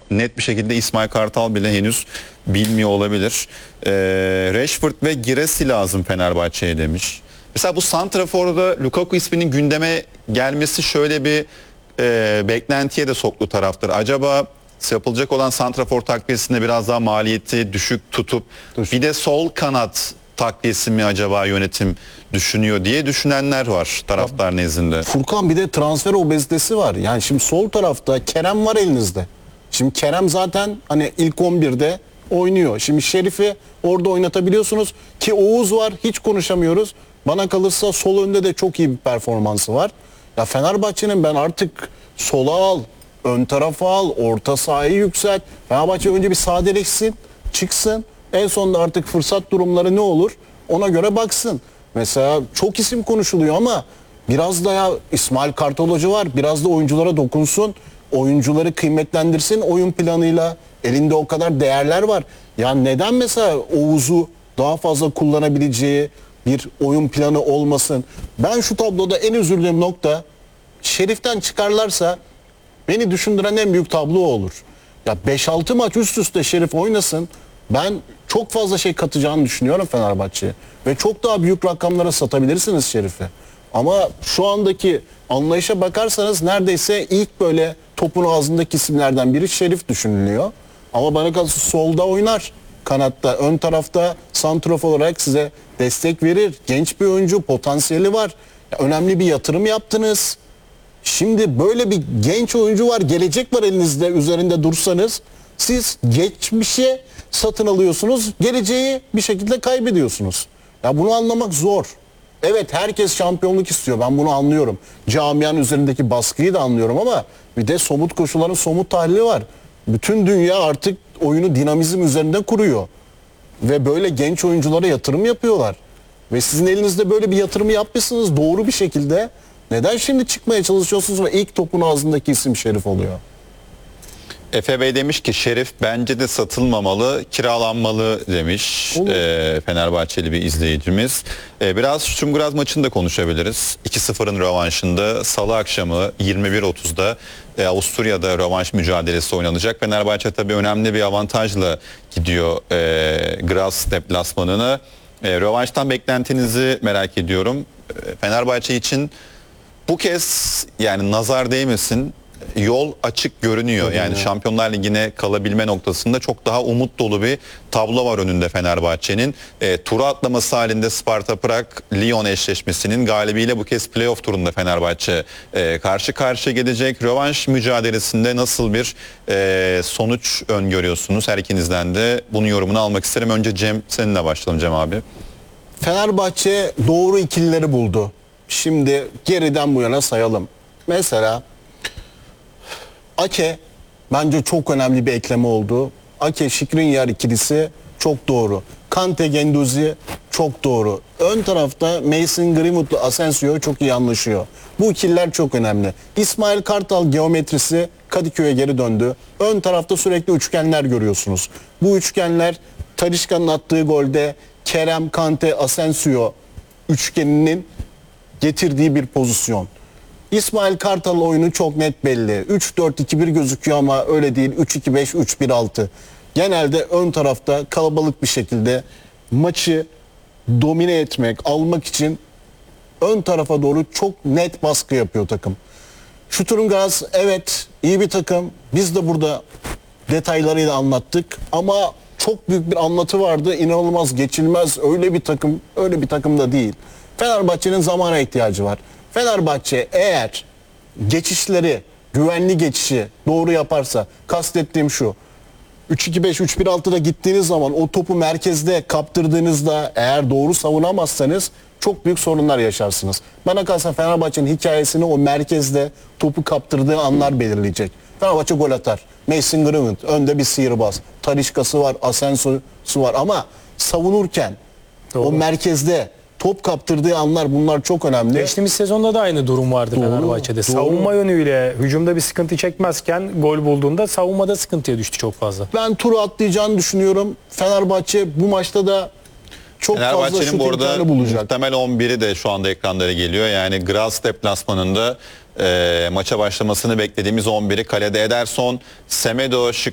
net bir şekilde İsmail Kartal bile henüz bilmiyor olabilir. Rashford ve Girassi lazım Fenerbahçe'ye demiş. Mesela bu santraforda Lukaku isminin gündeme gelmesi şöyle bir beklentiye de soktu taraftar. Acaba yapılacak olan santrafor takviyesinde biraz daha maliyeti düşük tutup bir de sol kanat takviyesi mi acaba yönetim düşünüyor diye düşünenler var taraftar nezdinde. Furkan, bir de transfer obezitesi var. Yani şimdi sol tarafta Kerem var elinizde. Şimdi Kerem zaten hani ilk 11'de oynuyor. Şimdi Şerif'i orada oynatabiliyorsunuz ki Oğuz var, hiç konuşamıyoruz. Bana kalırsa sol önde de çok iyi bir performansı var. Ya Fenerbahçe'nin ben artık sola al, ön tarafa al, orta sahayı yükselt. Fenerbahçe önce bir sadeleşsin, çıksın. En sonunda artık fırsat durumları ne olur ona göre baksın. Mesela çok isim konuşuluyor ama biraz da ya İsmail Kartal Hoca var. Biraz da oyunculara dokunsun. Oyuncuları kıymetlendirsin oyun planıyla. Elinde o kadar değerler var. Ya neden mesela Oğuz'u daha fazla kullanabileceği bir oyun planı olmasın? Ben şu tabloda en üzüldüğüm nokta, Şerif'ten çıkarlarsa beni düşündüren en büyük tablo o olur. Ya 5-6 maç üst üste Şerif oynasın. Ben çok fazla şey katacağını düşünüyorum Fenerbahçe'ye. Ve çok daha büyük rakamlara satabilirsiniz Şerif'i. Ama şu andaki anlayışa bakarsanız neredeyse ilk böyle topun ağzındaki isimlerden biri Şerif düşünülüyor. Ama bana kalırsa solda oynar. Kanatta, ön tarafta santrafor olarak size destek verir. Genç bir oyuncu, potansiyeli var. Ya önemli bir yatırım yaptınız. Şimdi böyle bir genç oyuncu var, gelecek var elinizde, üzerinde dursanız siz geçmişe satın alıyorsunuz, geleceği bir şekilde kaybediyorsunuz. Ya bunu anlamak zor. Evet, herkes şampiyonluk istiyor, ben bunu anlıyorum. Camianın üzerindeki baskıyı da anlıyorum ama bir de somut koşulların somut tahlili var. Bütün dünya artık oyunu dinamizm üzerinde kuruyor. Ve böyle genç oyunculara yatırım yapıyorlar. Ve sizin elinizde böyle bir yatırımı yapmışsınız doğru bir şekilde. Neden şimdi çıkmaya çalışıyorsunuz ve ilk topun ağzındaki isim Şerif oluyor? Efe Bey demiş ki Şerif bence de satılmamalı, kiralanmalı demiş Fenerbahçeli bir izleyicimiz. Biraz Sturm maçını da konuşabiliriz. 2-0'ın rövanşında Salı akşamı 21.30'da Avusturya'da rövanş mücadelesi oynanacak. Fenerbahçe tabii önemli bir avantajla gidiyor Graz deplasmanına. Rövanştan beklentinizi merak ediyorum. Fenerbahçe için bu kez yani nazar değmesin, yol açık görünüyor. Yani Şampiyonlar Ligi'ne kalabilme noktasında çok daha umut dolu bir tablo var önünde Fenerbahçe'nin. Tura atlaması halinde Sparta Prag Lyon eşleşmesinin galibiyle bu kez playoff turunda Fenerbahçe karşı karşıya gelecek. Rövanş mücadelesinde nasıl bir sonuç öngörüyorsunuz? Her ikinizden de bunun yorumunu almak isterim. Önce Cem, seninle başlayalım Cem abi. Fenerbahçe doğru ikilileri buldu. Şimdi geriden bu yana sayalım. Mesela Ake bence çok önemli bir ekleme oldu. Ake Skriniar ikilisi çok doğru. Kante Guendouzi çok doğru. Ön tarafta Mason Greenwood'la Asensio çok iyi anlaşıyor. Bu ikililer çok önemli. İsmail Kartal geometrisi Kadıköy'e geri döndü. Ön tarafta sürekli üçgenler görüyorsunuz. Bu üçgenler Talisca'nın attığı golde Kerem, Kante, Asensio üçgeninin getirdiği bir pozisyon. İsmail Kartal oyunu çok net belli. 3-4-2-1 gözüküyor ama öyle değil. 3-2-5, 3-1-6. Genelde ön tarafta kalabalık bir şekilde maçı domine etmek, almak için ön tarafa doğru çok net baskı yapıyor takım. Sturm Graz evet iyi bir takım. Biz de burada detaylarıyla anlattık ama çok büyük bir anlatı vardı. İnanılmaz geçilmez öyle bir takım da değil. Fenerbahçe'nin zamana ihtiyacı var. Fenerbahçe eğer geçişleri, güvenli geçişi doğru yaparsa, kastettiğim şu: 3-2-5, 3-1-6'da gittiğiniz zaman o topu merkezde kaptırdığınızda eğer doğru savunamazsanız çok büyük sorunlar yaşarsınız. Bana kalırsa Fenerbahçe'nin hikayesini o merkezde topu kaptırdığı anlar belirleyecek. Fenerbahçe gol atar. Mason Greenwood önde bir sihirbaz. Talisca'sı var, Asensio'su var ama savunurken o merkezde top kaptırdığı anlar, bunlar çok önemli. Geçtiğimiz sezonda da aynı durum vardı Fenerbahçe'de. Savunma yönüyle hücumda bir sıkıntı çekmezken gol bulduğunda savunmada sıkıntıya düştü çok fazla. Ben turu atlayacağını düşünüyorum. Fenerbahçe bu maçta da çok fazla şut imkanı bulacak. Muhtemel 11'i de şu anda ekranlara geliyor. Yani Graz deplasmanında maça başlamasını beklediğimiz 11'i kalede Ederson, Semedo,